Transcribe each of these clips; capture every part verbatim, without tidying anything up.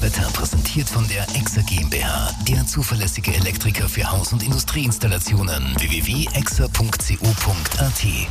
Wetter präsentiert von der Exa GmbH, der zuverlässige Elektriker für Haus- und Industrieinstallationen. w w w punkt exa punkt co punkt a t.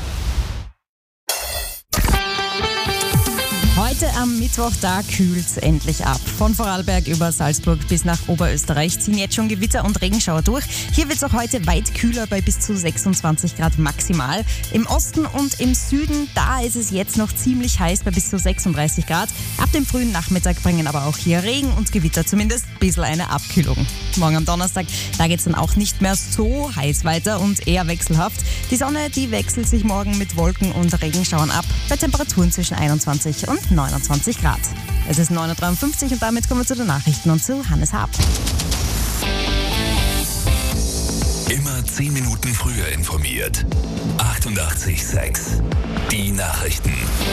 Heute am Mittwoch, da kühlt's endlich ab. Von Vorarlberg über Salzburg bis nach Oberösterreich ziehen jetzt schon Gewitter und Regenschauer durch. Hier wird's auch heute weit kühler bei bis zu sechsundzwanzig Grad maximal. Im Osten und im Süden, da ist es jetzt noch ziemlich heiß bei bis zu sechsunddreißig Grad. Ab dem frühen Nachmittag bringen aber auch hier Regen und Gewitter zumindest ein bisschen eine Abkühlung. Morgen am Donnerstag, da geht's dann auch nicht mehr so heiß weiter und eher wechselhaft. Die Sonne, die wechselt sich morgen mit Wolken und Regenschauern ab, bei Temperaturen zwischen einundzwanzig und neunundzwanzig Grad. Es ist neun Uhr dreiundfünfzig und damit kommen wir zu den Nachrichten und zu Hannes Haab. Immer zehn Minuten früher informiert. achtundachtzig Komma sechs. Die Nachrichten.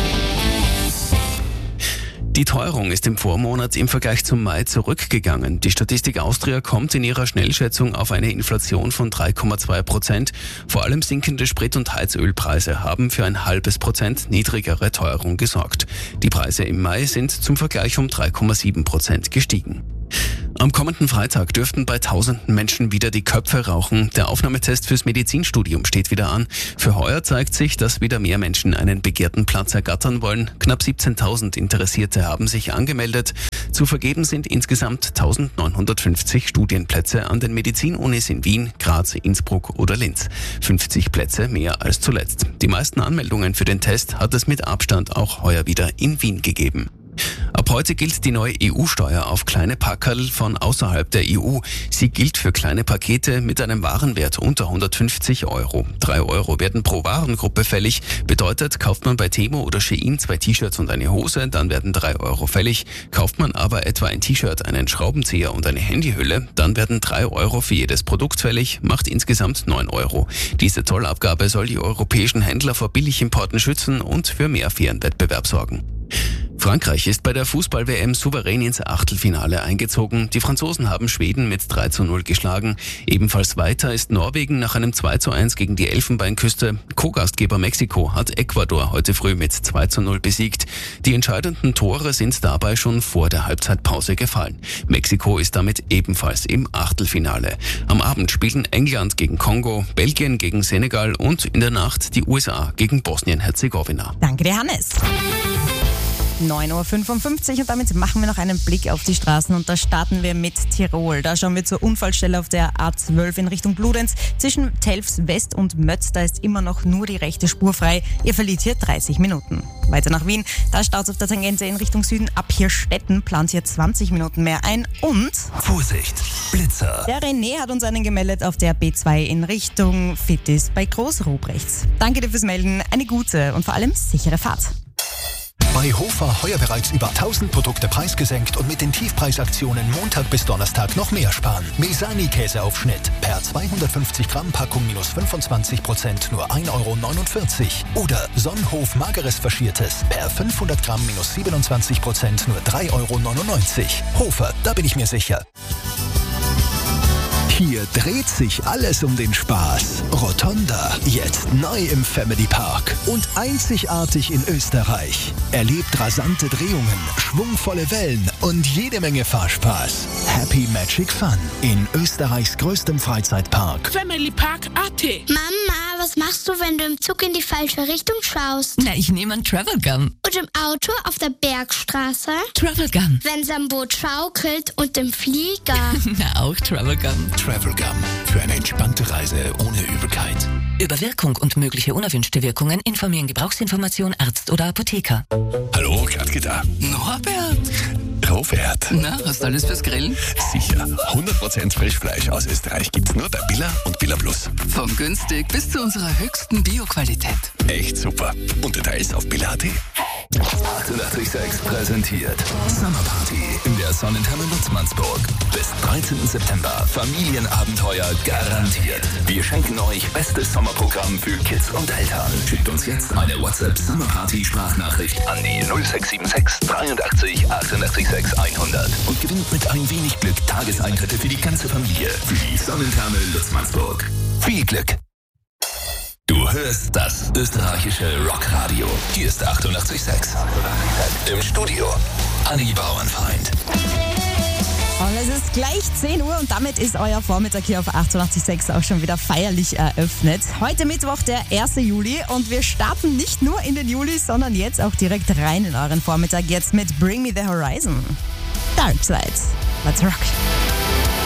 Die Teuerung ist im Vormonat im Vergleich zum Mai zurückgegangen. Die Statistik Austria kommt in ihrer Schnellschätzung auf eine Inflation von drei Komma zwei Prozent. Vor allem sinkende Sprit- und Heizölpreise haben für ein halbes Prozent niedrigere Teuerung gesorgt. Die Preise im Mai sind zum Vergleich um drei Komma sieben Prozent gestiegen. Am kommenden Freitag dürften bei tausenden Menschen wieder die Köpfe rauchen. Der Aufnahmetest fürs Medizinstudium steht wieder an. Für heuer zeigt sich, dass wieder mehr Menschen einen begehrten Platz ergattern wollen. Knapp siebzehntausend Interessierte haben sich angemeldet. Zu vergeben sind insgesamt eintausendneunhundertfünfzig Studienplätze an den Medizinunis in Wien, Graz, Innsbruck oder Linz. fünfzig Plätze mehr als zuletzt. Die meisten Anmeldungen für den Test hat es mit Abstand auch heuer wieder in Wien gegeben. Ab heute gilt die neue E U-Steuer auf kleine Packerl von außerhalb der E U. Sie gilt für kleine Pakete mit einem Warenwert unter hundertfünfzig Euro. Drei Euro werden pro Warengruppe fällig. Bedeutet, kauft man bei Temo oder Shein zwei T-Shirts und eine Hose, dann werden drei Euro fällig. Kauft man aber etwa ein T-Shirt, einen Schraubenzieher und eine Handyhülle, dann werden drei Euro für jedes Produkt fällig, macht insgesamt neun Euro. Diese Zollabgabe soll die europäischen Händler vor Billigimporten schützen und für mehr fairen Wettbewerb sorgen. Frankreich ist bei der Fußball-W M souverän ins Achtelfinale eingezogen. Die Franzosen haben Schweden mit drei zu null geschlagen. Ebenfalls weiter ist Norwegen nach einem zwei zu eins gegen die Elfenbeinküste. Co-Gastgeber Mexiko hat Ecuador heute früh mit zwei zu null besiegt. Die entscheidenden Tore sind dabei schon vor der Halbzeitpause gefallen. Mexiko ist damit ebenfalls im Achtelfinale. Am Abend spielen England gegen Kongo, Belgien gegen Senegal und in der Nacht die U S A gegen Bosnien-Herzegowina. Danke dir, Hannes. neun Uhr fünfundfünfzig und damit machen wir noch einen Blick auf die Straßen und da starten wir mit Tirol. Da schauen wir zur Unfallstelle auf der A zwölf in Richtung Bludenz. Zwischen Telfs West und Mötz, da ist immer noch nur die rechte Spur frei. Ihr verliert hier dreißig Minuten. Weiter nach Wien, da staut auf der Tangente in Richtung Süden. Ab Hirstetten plant hier zwanzig Minuten mehr ein und... Vorsicht, Blitzer. Der René hat uns einen gemeldet auf der B zwei in Richtung Fittis bei Großruprechts. Danke dir fürs Melden, eine gute und vor allem sichere Fahrt. Bei Hofer heuer bereits über tausend Produkte preisgesenkt und mit den Tiefpreisaktionen Montag bis Donnerstag noch mehr sparen. Mesani-Käseaufschnitt per zweihundertfünfzig Gramm Packung minus fünfundzwanzig Prozent nur ein Euro neunundvierzig. Oder Sonnenhof Mageres Faschiertes per fünfhundert Gramm minus siebenundzwanzig Prozent nur drei Euro neunundneunzig. Hofer, da bin ich mir sicher. Hier dreht sich alles um den Spaß. Rotonda, jetzt neu im Family Park und einzigartig in Österreich. Erlebt rasante Drehungen, schwungvolle Wellen und jede Menge Fahrspaß. Happy Magic Fun in Österreichs größtem Freizeitpark. Family Park A T. Mama, was machst du, wenn du im Zug in die falsche Richtung schaust? Na, ich nehme einen Travel Gun. Und im Auto auf der Bergstraße? Travel Gun. Wenn's am Boot schaukelt und im Flieger? Na, auch Travel Gun. Travel Gum. Für eine entspannte Reise ohne Übelkeit. Über Wirkung und mögliche unerwünschte Wirkungen informieren Gebrauchsinformation Arzt oder Apotheker. Hallo, Gradke da. Norbert. Robert. Na, hast du alles fürs Grillen? Sicher. hundert Prozent Frischfleisch aus Österreich gibt's nur bei Billa und Billa Plus. Von günstig bis zu unserer höchsten Bio-Qualität. Echt super. Und Details auf Billa punkt at. achtundachtzig Komma sechs präsentiert Summer Party in der Sonnentherme Lutzmannsburg. Bis dreizehnten September Familienabenteuer garantiert. Wir schenken euch bestes Sommerprogramm für Kids und Eltern. Schickt uns jetzt eine WhatsApp Summer Party Sprachnachricht an die null sechs sieben sechs dreiundachtzig achtundachtzig sechs hundert und gewinnt mit ein wenig Glück Tageseintritte für die ganze Familie für die Sonnentherme Lutzmannsburg. Viel Glück! Du hörst das österreichische Rockradio. Hier ist achtundachtzig Komma sechs. Im Studio Anni Bauernfeind. Es ist gleich zehn Uhr und damit ist euer Vormittag hier auf achtundachtzig Komma sechs auch schon wieder feierlich eröffnet. Heute Mittwoch, der ersten Juli, und wir starten nicht nur in den Juli, sondern jetzt auch direkt rein in euren Vormittag. Jetzt mit Bring Me the Horizon. Dark Side. Let's rock.